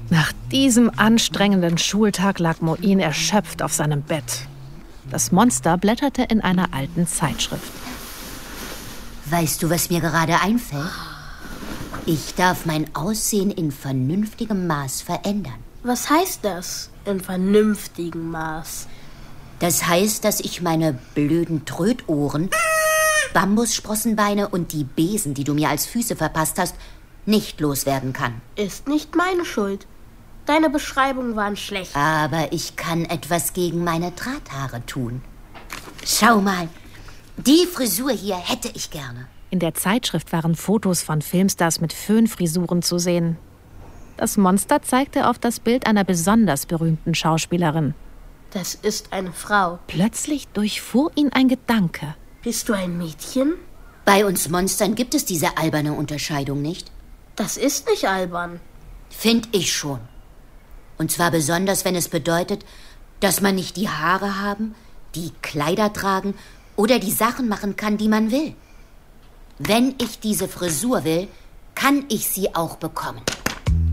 Nach diesem anstrengenden Schultag lag Moin erschöpft auf seinem Bett. Das Monster blätterte in einer alten Zeitschrift. Weißt du, was mir gerade einfällt? Ich darf mein Aussehen in vernünftigem Maß verändern. Was heißt das, in vernünftigem Maß? Das heißt, dass ich meine blöden Trötohren, Bambussprossenbeine und die Besen, die du mir als Füße verpasst hast, nicht loswerden kann. Ist nicht meine Schuld. Deine Beschreibungen waren schlecht. Aber ich kann etwas gegen meine Drahthaare tun. Schau mal, die Frisur hier hätte ich gerne. In der Zeitschrift waren Fotos von Filmstars mit Föhnfrisuren zu sehen. Das Monster zeigte auf das Bild einer besonders berühmten Schauspielerin. Das ist eine Frau. Plötzlich durchfuhr ihn ein Gedanke. Bist du ein Mädchen? Bei uns Monstern gibt es diese alberne Unterscheidung nicht. Das ist nicht albern. Find ich schon. Und zwar besonders, wenn es bedeutet, dass man nicht die Haare haben, die Kleider tragen oder die Sachen machen kann, die man will. Wenn ich diese Frisur will, kann ich sie auch bekommen.